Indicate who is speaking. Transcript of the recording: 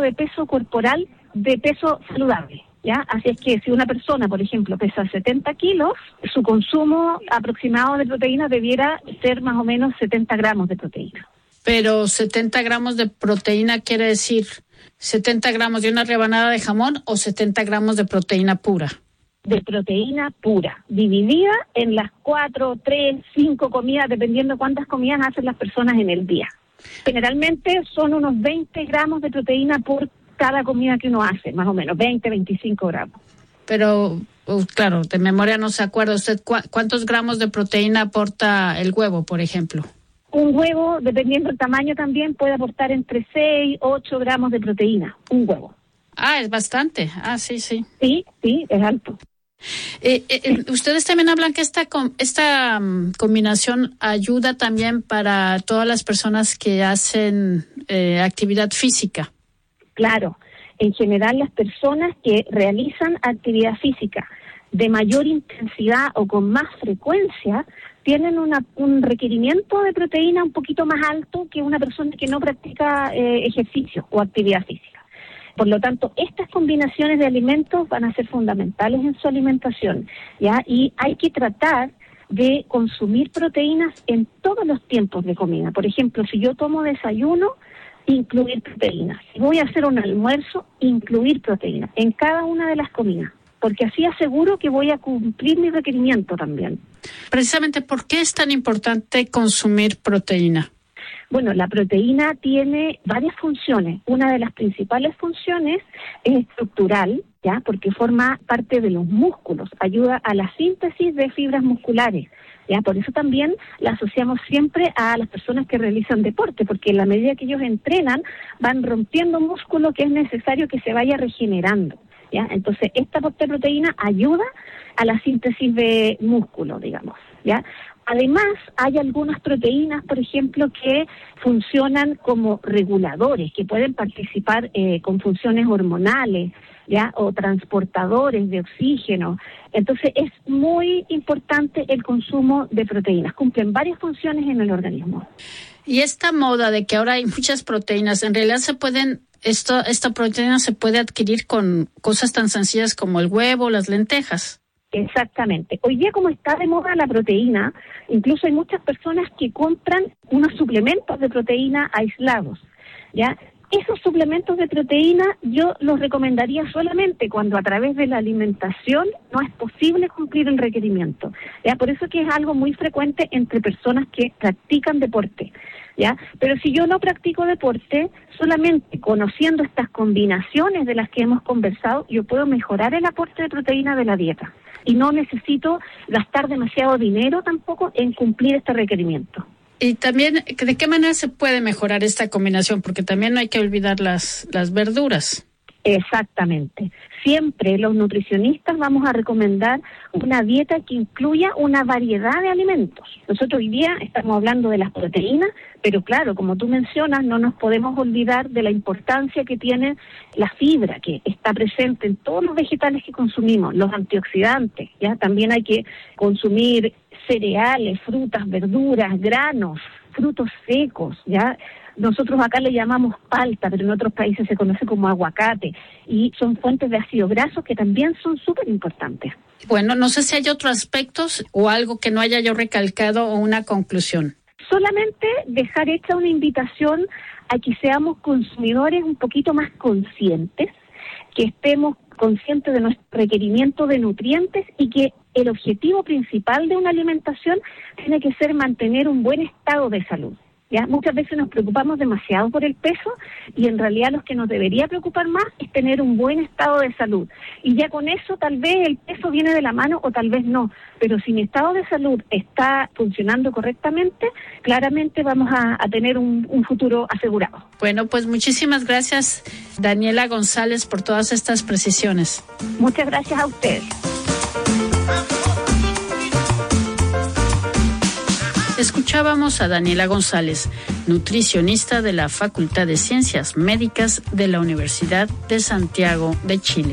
Speaker 1: de peso corporal de peso saludable. ¿Ya? Así es que si una persona, por ejemplo, pesa 70 kilos, su consumo aproximado de proteína debiera ser más o menos 70 gramos de proteína.
Speaker 2: Pero 70 gramos de proteína quiere decir 70 gramos de una rebanada de jamón o 70 gramos de proteína pura.
Speaker 1: De proteína pura, dividida en las 4, 3, 5 comidas, dependiendo cuántas comidas hacen las personas en el día. Generalmente son unos 20 gramos de proteína por cada comida que uno hace, más o menos, 20, 25 gramos.
Speaker 2: Pero, claro, de memoria no se acuerda usted cuántos gramos de proteína aporta el huevo, por ejemplo.
Speaker 1: Un huevo, dependiendo del tamaño también, puede aportar entre 6, 8 gramos de proteína, un huevo.
Speaker 2: Ah, es bastante. Ah, sí.
Speaker 1: Sí, es alto.
Speaker 2: Ustedes también hablan que esta combinación ayuda también para todas las personas que hacen actividad física. Claro,
Speaker 1: en general las personas que realizan actividad física de mayor intensidad o con más frecuencia tienen un requerimiento de proteína un poquito más alto que una persona que no practica ejercicio o actividad física. Por lo tanto, estas combinaciones de alimentos van a ser fundamentales en su alimentación, ¿ya? Y hay que tratar de consumir proteínas en todos los tiempos de comida. Por ejemplo, si yo tomo desayuno, incluir proteínas. Si voy a hacer un almuerzo, incluir proteínas en cada una de las comidas, porque así aseguro que voy a cumplir mi requerimiento también.
Speaker 2: Precisamente, ¿por qué es tan importante consumir proteína?
Speaker 1: Bueno, la proteína tiene varias funciones. Una de las principales funciones es estructural, ¿ya? Porque forma parte de los músculos, ayuda a la síntesis de fibras musculares. ¿Ya? Por eso también la asociamos siempre a las personas que realizan deporte, porque en la medida que ellos entrenan, van rompiendo músculo que es necesario que se vaya regenerando, ¿ya? Entonces, esta aporte de proteína ayuda a la síntesis de músculo, digamos, ¿ya? Además, hay algunas proteínas, por ejemplo, que funcionan como reguladores, que pueden participar con funciones hormonales, ¿ya? O transportadores de oxígeno. Entonces es muy importante el consumo de proteínas, cumplen varias funciones en el organismo.
Speaker 2: Y esta moda de que ahora hay muchas proteínas, en realidad esta proteína se puede adquirir con cosas tan sencillas como el huevo, las lentejas.
Speaker 1: Exactamente. Hoy día, como está de moda la proteína, incluso hay muchas personas que compran unos suplementos de proteína aislados, ¿ya? Esos suplementos de proteína yo los recomendaría solamente cuando a través de la alimentación no es posible cumplir el requerimiento, ¿ya? Por eso que es algo muy frecuente entre personas que practican deporte, ¿ya? Pero si yo no practico deporte, solamente conociendo estas combinaciones de las que hemos conversado, yo puedo mejorar el aporte de proteína de la dieta y no necesito gastar demasiado dinero tampoco en cumplir este requerimiento.
Speaker 2: Y también, ¿de qué manera se puede mejorar esta combinación? Porque también no hay que olvidar las verduras.
Speaker 1: Exactamente. Siempre los nutricionistas vamos a recomendar una dieta que incluya una variedad de alimentos. Nosotros hoy día estamos hablando de las proteínas, pero claro, como tú mencionas, no nos podemos olvidar de la importancia que tiene la fibra, que está presente en todos los vegetales que consumimos, los antioxidantes, ¿ya? También hay que consumir cereales, frutas, verduras, granos, frutos secos, ¿ya? Nosotros acá le llamamos palta, pero en otros países se conoce como aguacate, y son fuentes de ácidos grasos que también son súper importantes.
Speaker 2: Bueno, no sé si hay otros aspectos o algo que no haya yo recalcado o una conclusión.
Speaker 1: Solamente dejar hecha una invitación a que seamos consumidores un poquito más conscientes, que estemos conscientes de nuestro requerimiento de nutrientes y que el objetivo principal de una alimentación tiene que ser mantener un buen estado de salud. ¿Ya? Muchas veces nos preocupamos demasiado por el peso y en realidad lo que nos debería preocupar más es tener un buen estado de salud. Y ya con eso tal vez el peso viene de la mano o tal vez no. Pero si mi estado de salud está funcionando correctamente, claramente vamos a tener un futuro asegurado.
Speaker 2: Bueno, pues muchísimas gracias, Daniela González, por todas estas precisiones.
Speaker 1: Muchas gracias a ustedes.
Speaker 2: Escuchábamos a Daniela González, nutricionista de la Facultad de Ciencias Médicas de la Universidad de Santiago de Chile.